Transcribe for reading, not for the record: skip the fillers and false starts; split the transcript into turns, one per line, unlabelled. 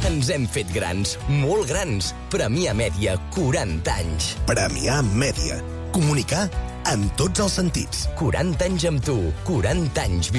Ens hem fet grans, molt grans. Premià Mèdia, 40 anys.
Premià Mèdia. Comunicar en tots els sentits.
40 anys amb tu, 40 anys